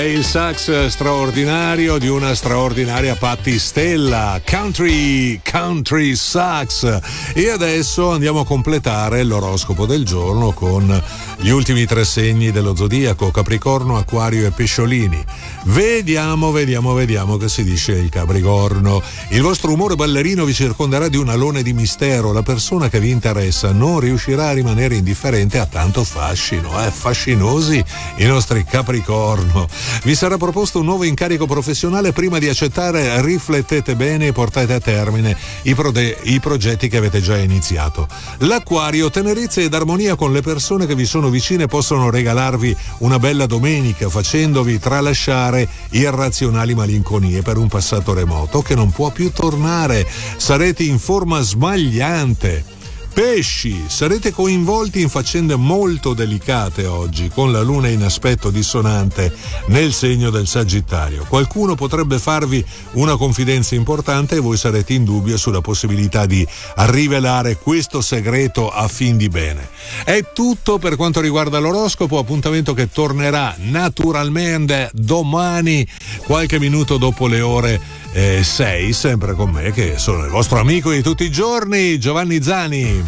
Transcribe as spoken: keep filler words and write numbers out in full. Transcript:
è il sax straordinario di una straordinaria Patti Stella, country, country sax. E adesso andiamo a completare l'oroscopo del giorno con gli ultimi tre segni dello zodiaco: Capricorno, Acquario e Pesciolini. Vediamo, vediamo, vediamo che si dice il Capricorno. Il vostro umore ballerino vi circonderà di un alone di mistero. La persona che vi interessa non riuscirà a rimanere indifferente a tanto fascino. Eh, fascinosi i nostri Capricorno. Vi sarà proposto un nuovo incarico professionale. Prima di accettare riflettete bene e portate a termine i, prode- i progetti che avete già iniziato. L'Acquario, tenerezza ed armonia con le persone che vi sono vicine possono regalarvi una bella domenica, facendovi tralasciare irrazionali malinconie per un passato remoto che non può più tornare. Sarete in forma smagliante. Pesci, sarete coinvolti in faccende molto delicate oggi, con la luna in aspetto dissonante nel segno del Sagittario. Qualcuno potrebbe farvi una confidenza importante e voi sarete in dubbio sulla possibilità di rivelare questo segreto a fin di bene. È tutto per quanto riguarda l'oroscopo, appuntamento che tornerà naturalmente domani, qualche minuto dopo le ore sei, sempre con me che sono il vostro amico di tutti i giorni, Giovanni Zani.